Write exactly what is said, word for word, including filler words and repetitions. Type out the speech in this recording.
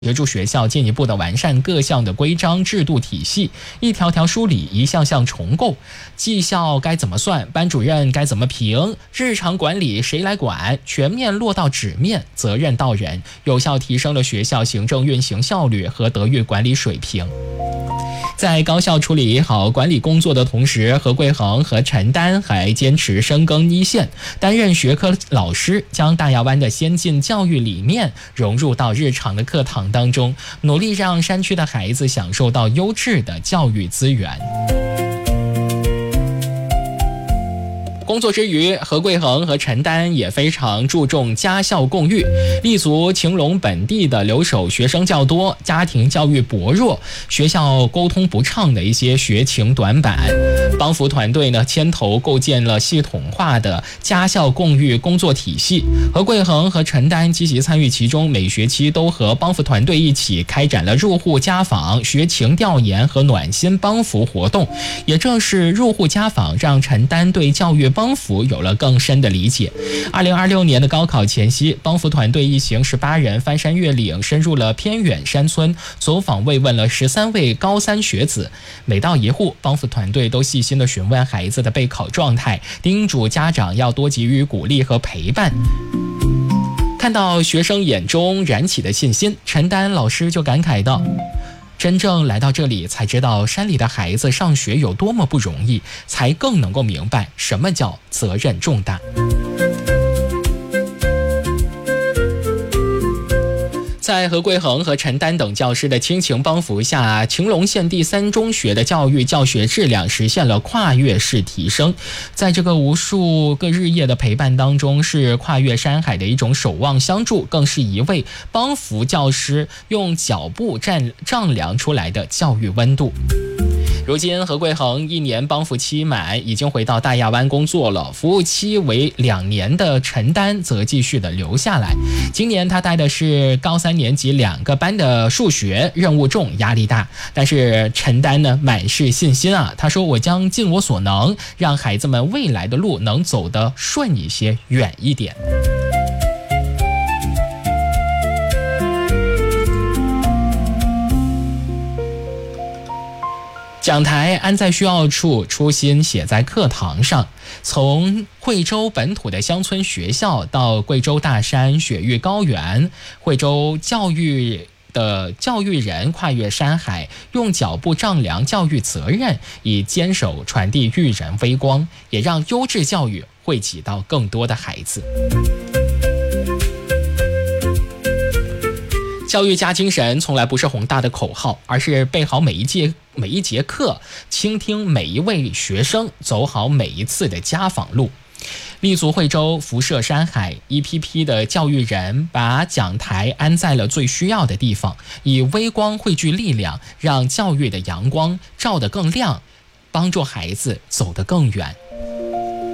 协助学校进一步的完善各项的规章制度体系，一条条梳理，一项项重构。绩效该怎么算？班主任该怎么评？日常管理谁来管？全面落到纸面，责任到人，有效提升了学校行政运行效率和德育管理水平。在高校处理好管理工作的同时，何桂恒和陈丹还坚持深耕一线，担任学科老师，将大亚湾的先进教育理念融入到日常的课堂当中，努力让山区的孩子享受到优质的教育资源。工作之余，何桂恒和陈丹也非常注重家校共育，立足晴隆本地的留守学生较多，家庭教育薄弱，学校沟通不畅的一些学情短板。帮扶团队呢牵头构建了系统化的家校共育工作体系，何桂恒和陈丹积极参与其中，每学期都和帮扶团队一起开展了入户家访、学情调研和暖心帮扶活动。也正是入户家访，让陈丹对教育帮扶有了更深的理解。二零二六年的高考前夕，帮扶团队一行十八人翻山越岭，深入了偏远山村，走访慰问了十三位高三学子。每到一户，帮扶团队都细心地询问孩子的备考状态，叮嘱家长要多给予鼓励和陪伴。看到学生眼中燃起的信心，陈丹老师就感慨道，真正来到这里才知道山里的孩子上学有多么不容易，才更能够明白什么叫责任重大。在何桂恒和陈丹等教师的亲情帮扶下，晴隆县第三中学的教育教学质量实现了跨越式提升。在这个无数个日夜的陪伴当中，是跨越山海的一种守望相助，更是一位帮扶教师用脚步丈丈量出来的教育温度。如今何桂恒一年帮扶期满，已经回到大亚湾工作了，服务期为两年的陈丹则继续的留下来。今年他带的是高三年级两个班的数学，任务重，压力大，但是陈丹呢满是信心啊，他说，我将尽我所能，让孩子们未来的路能走得顺一些，远一点。讲台安在需要处，初心写在课堂上。从贵州本土的乡村学校到贵州大山雪域高原，贵州教育的教育人跨越山海，用脚步丈量教育责任，以坚守传递育人微光，也让优质教育惠及到更多的孩子。教育家精神从来不是宏大的口号，而是备好每一节每一节课，倾听每一位学生，走好每一次的家访路。立足惠州，辐射山海，一批批的教育人把讲台安在了最需要的地方，以微光汇聚力量，让教育的阳光照得更亮，帮助孩子走得更远。